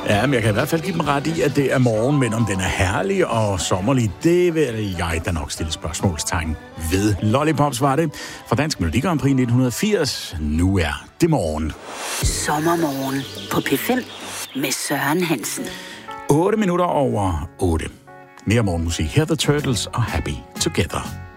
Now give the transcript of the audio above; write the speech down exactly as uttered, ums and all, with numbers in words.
Ja, men jeg kan i hvert fald give dem ret i, at det er morgen, men om den er herlig og sommerlig, det vil jeg da nok stille spørgsmålstegn ved. Lollipops var det fra Dansk Melodi Grand Prix nitten firs. Nu er det morgen. Sommermorgen på P fem med Søren Hansen. otte minutter over otte. Mere morgenmusik. Her The Turtles og Happy Together.